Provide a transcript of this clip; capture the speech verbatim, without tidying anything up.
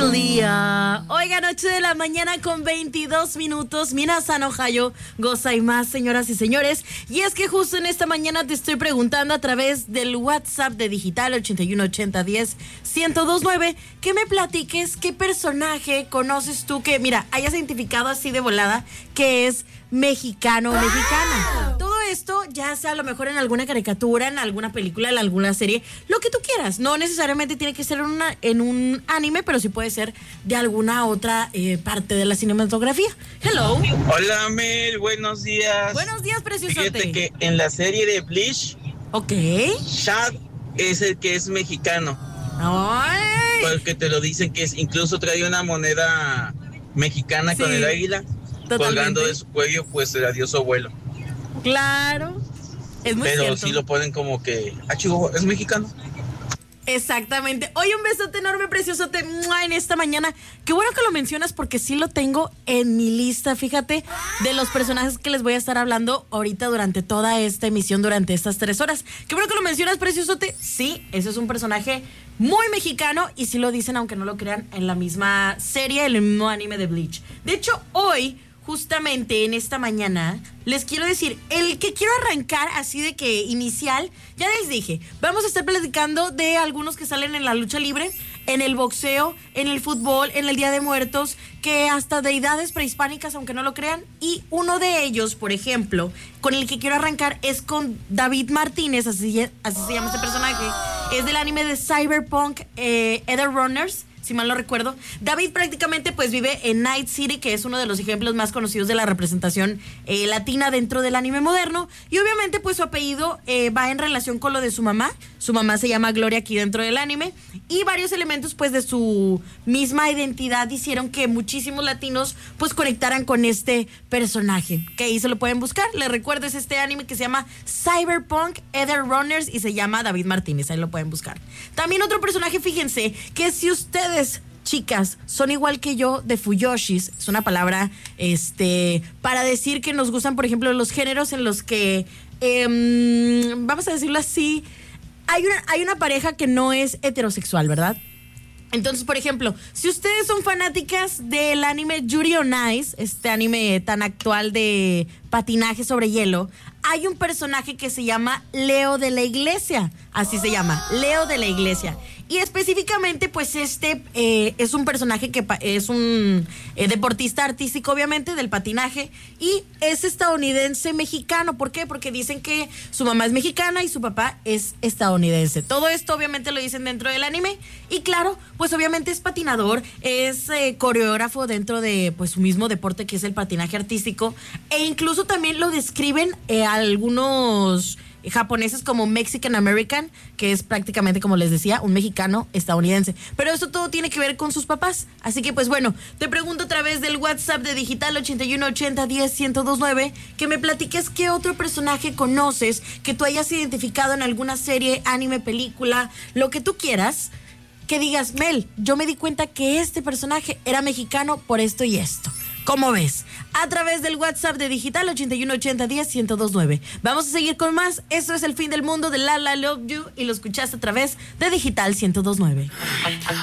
día. Oigan, ocho de la mañana con veintidós minutos. Minasan Ohio, gozaimasu, señoras y señores. Y es que justo en esta mañana te estoy preguntando a través del WhatsApp de Digital ochenta y uno ochenta diez ciento veintinueve que me platiques qué personaje conoces tú que, mira, hayas identificado así de volada que es mexicano o mexicana. Todo esto ya sea a lo mejor en alguna caricatura, en alguna película, en alguna serie, lo que tú quieras. No necesariamente tiene que ser en, una, en un anime, pero sí puede ser de alguna otra eh, parte de la cinematografía. Hello. Hola, Mel, buenos días. Buenos días, preciosote. Fíjate que en la serie de Bleach, ok, Shad es el que es mexicano. Ay. Porque te lo dicen que es, incluso trae una moneda mexicana, sí, con el águila. Totalmente. Colgando de su cuello, pues se la dio su abuelo. Claro, es muy Pero cierto. sí lo ponen como que, ah, chico, es mexicano. Exactamente. Oye, un besote enorme, preciosote, en esta mañana. Qué bueno que lo mencionas porque sí lo tengo en mi lista, fíjate, de los personajes que les voy a estar hablando ahorita durante toda esta emisión, durante estas tres horas. Qué bueno que lo mencionas, preciosote. Sí, ese es un personaje muy mexicano y sí lo dicen, aunque no lo crean, en la misma serie, el mismo anime de Bleach. De hecho, hoy, justamente en esta mañana, les quiero decir, el que quiero arrancar así de que inicial, ya les dije, vamos a estar platicando de algunos que salen en la lucha libre, en el boxeo, en el fútbol, en el Día de Muertos, que hasta deidades prehispánicas, aunque no lo crean, y uno de ellos, por ejemplo, con el que quiero arrancar es con David Martínez, así, así se llama este personaje, es del anime de Cyberpunk eh, Ether Runners, si mal no recuerdo. David prácticamente pues vive en Night City, que es uno de los ejemplos más conocidos de la representación eh, latina dentro del anime moderno, y obviamente pues su apellido eh, va en relación con lo de su mamá. Su mamá se llama Gloria aquí dentro del anime, y varios elementos pues de su misma identidad hicieron que muchísimos latinos pues conectaran con este personaje, que ahí se lo pueden buscar. Les recuerdo, es este anime que se llama Cyberpunk Ether Runners y se llama David Martínez, ahí lo pueden buscar. También otro personaje, fíjense, que si ustedes, chicas, son igual que yo de Fuyoshis, es una palabra este para decir que nos gustan, por ejemplo, los géneros en los que eh, vamos a decirlo así, hay una, hay una pareja que no es heterosexual, ¿verdad? Entonces, por ejemplo, si ustedes son fanáticas del anime Yuri on Ice, este anime tan actual de patinaje sobre hielo, hay un personaje que se llama Leo de la Iglesia, así se llama, Leo de la Iglesia. Y específicamente, pues este eh, es un personaje que pa- es un eh, deportista artístico, obviamente, del patinaje, y es estadounidense mexicano. ¿Por qué? Porque dicen que su mamá es mexicana y su papá es estadounidense. Todo esto obviamente lo dicen dentro del anime, y claro, pues obviamente es patinador, es eh, coreógrafo dentro de pues su mismo deporte que es el patinaje artístico, e incluso también lo describen eh, algunos japoneses como Mexican American, que es prácticamente, como les decía, un mexicano estadounidense. Pero eso todo tiene que ver con sus papás. Así que pues bueno, te pregunto a través del WhatsApp de Digital ochenta y uno ochenta diez ciento veintinueve que me platiques qué otro personaje conoces que tú hayas identificado en alguna serie, anime, película, lo que tú quieras, que digas, Mel, yo me di cuenta que este personaje era mexicano por esto y esto. ¿Cómo ves? A través del WhatsApp de Digital ochenta y uno ochenta diez ciento veintinueve. Vamos a seguir con más. Esto es El Fin del Mundo de La La Love You y lo escuchaste a través de Digital ciento veintinueve.